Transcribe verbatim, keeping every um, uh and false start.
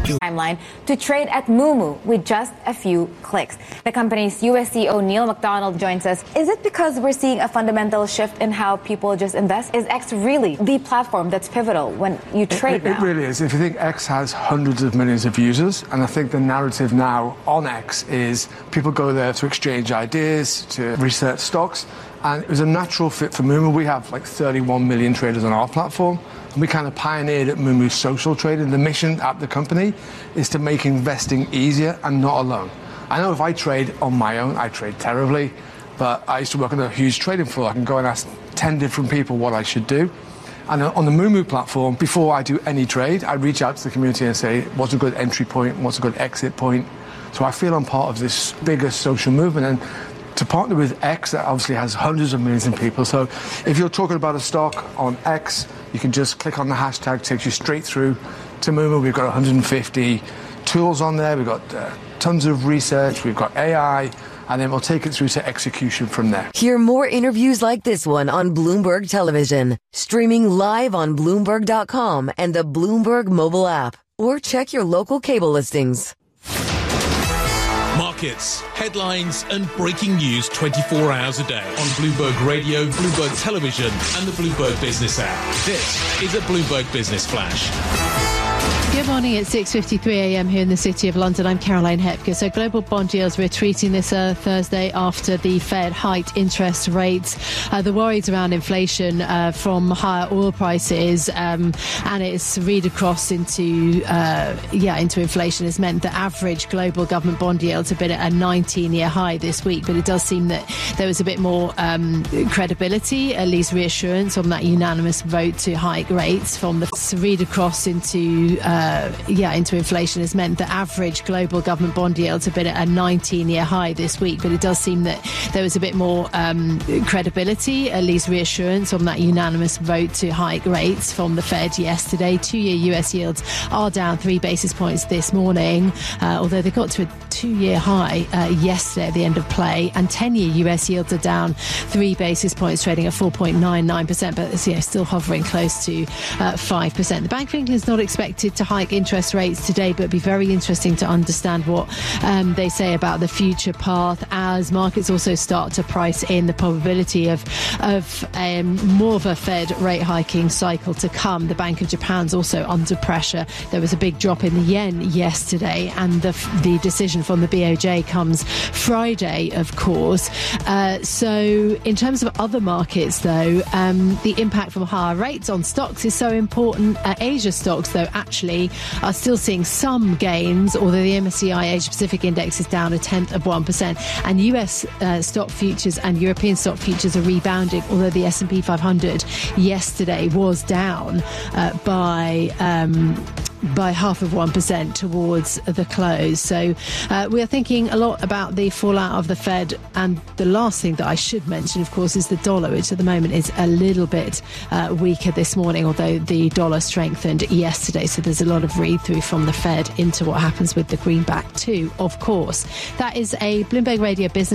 Timeline to trade at Moomoo with just a few clicks. The company's U S C E O Neil McDonald joins us. Is it because we're seeing a fundamental shift in how people just invest? Is X really the platform that's pivotal when you trade it, it, now? It really is. If you think X has hundreds of millions of users, and I think the narrative now on X is people go there to exchange ideas, to research stocks, and it was a natural fit for Moomoo. We have like thirty-one million traders on our platform. And we kind of pioneered at Moomoo social trading. The mission at the company is to make investing easier and not alone. I know if I trade on my own, I trade terribly, but I used to work on a huge trading floor. I can go and ask ten different people what I should do. And on the Moomoo platform, before I do any trade, I reach out to the community and say, what's a good entry point? What's a good exit point? So I feel I'm part of this bigger social movement. And to partner with X, that obviously has hundreds of millions of people. So if you're talking about a stock on X, you can just click on the hashtag, takes you straight through to Moomoo. We've got one hundred fifty tools on there. We've got uh, tons of research. We've got A I. And then we'll take it through to execution from there. Hear more interviews like this one on Bloomberg Television. Streaming live on Bloomberg dot com and the Bloomberg mobile app. Or check your local cable listings. Markets, headlines and breaking news twenty-four hours a day on Bloomberg Radio, Bloomberg Television and the Bloomberg Business app. This is a Bloomberg Business Flash. Good morning. It's six fifty-three a.m. here in the City of London. I'm Caroline Hepker. So global bond yields retreating this uh, Thursday after the Fed hiked interest rates. Uh, the worries around inflation uh, from higher oil prices um, and its read across into uh, yeah into inflation has meant that average global government bond yields have been at a nineteen-year high this week. But it does seem that there was a bit more um, credibility, at least reassurance, on that unanimous vote to hike rates from the read across into uh, Uh, yeah, into inflation has meant that average global government bond yields have been at a nineteen-year high this week. But it does seem that there was a bit more um, credibility, at least reassurance, on that unanimous vote to hike rates from the Fed yesterday. Two-year U S yields are down three basis points this morning, uh, although they got to a two-year high uh, yesterday at the end of play. And ten-year U S yields are down three basis points, trading at four point nine nine percent, but you know, still hovering close to uh, five percent. The Bank of England is not expected to hike interest rates today, but it'd be very interesting to understand what um, they say about the future path as markets also start to price in the probability of of um, more of a Fed rate hiking cycle to come. The Bank of Japan's also under pressure. There was a big drop in the yen yesterday, and the the decision from the B O J comes Friday, of course. Uh, so in terms of other markets, though, um, the impact from higher rates on stocks is so important. Uh, Asia stocks, though, actually are still seeing some gains, although the M S C I Asia Pacific Index is down a tenth of one percent. And U S uh, stock futures and European stock futures are rebounding, although the S and P five hundred yesterday was down uh, by... Um, by half of one percent towards the close. So uh, we are thinking a lot about the fallout of the Fed. And the last thing that I should mention, of course, is the dollar, which at the moment is a little bit uh, weaker this morning, although the dollar strengthened yesterday. So there's a lot of read-through from the Fed into what happens with the greenback too, of course. That is a Bloomberg Radio Business